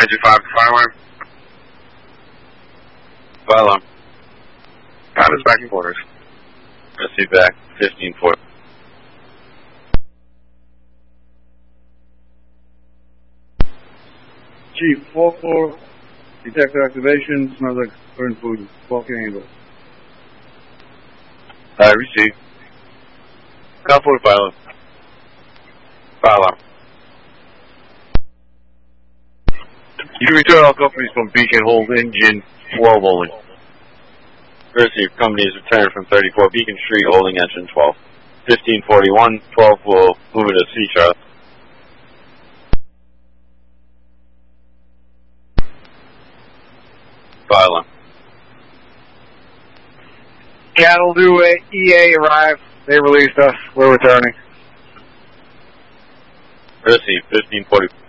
95 Firearm. Fire alarm. Pilot's back in quarters. Receive back, 1540. Chief, 4-4, detector activation, smells like burnt food, walking angle. Receive. Call for fire alarm. Fire alarm. You can return all companies from Beacon, hold engine 12 only. Receive. Companies return from 34 Beacon Street, holding engine 12. 1541, 12 will move into C, Charlie. Fire alarm. Yeah, it'll do a EA arrive. They released us. We're returning. Receive. 1540.